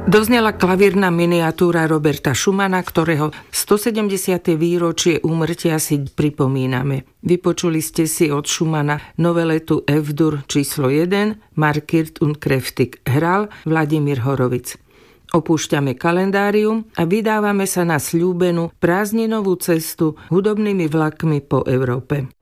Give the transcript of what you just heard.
Doznela klavírna miniatúra Roberta Schumana, ktorého 170. výročie úmrtia si pripomíname. Vypočuli ste si od Schumana noveletu F-dur číslo 1 Markiert und kräftig. Hral Vladimír Horovic. Opúšťame kalendárium a vydávame sa na sľúbenú prázdninovú cestu hudobnými vlakmi po Európe.